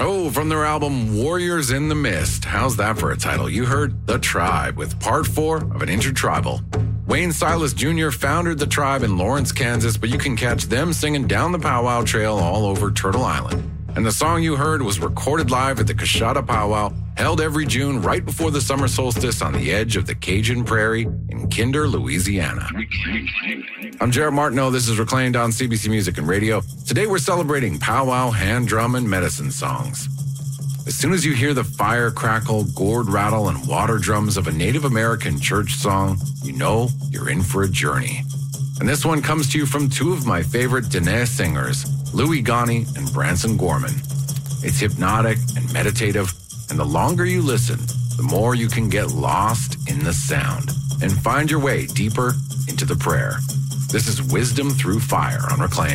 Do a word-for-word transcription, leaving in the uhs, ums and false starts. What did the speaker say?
Oh, from their album Warriors in the Mist. How's that for a title? You heard The Tribe with part four of an intertribal. Wayne Silas Junior founded The Tribe in Lawrence, Kansas, but you can catch them singing down the powwow trail all over Turtle Island. And the song you heard was recorded live at the Coshada Powwow, held every June right before the summer solstice on the edge of the Cajun Prairie in Kinder, Louisiana. I'm Jared Martineau. This is Reclaimed on C B C Music and Radio. Today we're celebrating powwow, hand drum, and medicine songs. As soon as you hear the fire crackle, gourd rattle, and water drums of a Native American church song, you know you're in for a journey. And this one comes to you from two of my favorite Dene singers, Louie Ghani and Branson Gorman. It's hypnotic and meditative, and the longer you listen, the more you can get lost in the sound and find your way deeper into the prayer. This is Wisdom Through Fire on Reclaim.